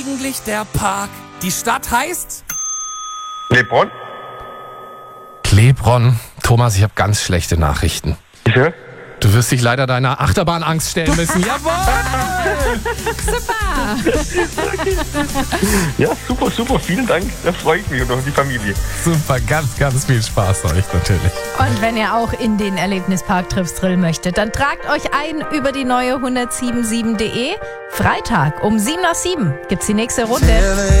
Eigentlich der Park. Die Stadt heißt... Lebron? Klebron. Thomas, ich habe ganz schlechte Nachrichten. Bitte? Du wirst dich leider deiner Achterbahnangst stellen müssen. Jawohl! Super! Ja, super, vielen Dank. Das freut mich und auch die Familie. Super, ganz viel Spaß euch natürlich. Und wenn ihr auch in den Erlebnispark Trips Drill möchtet, dann tragt euch ein über die neue 1077.de. Freitag um 7 nach 7 gibt's die nächste Runde.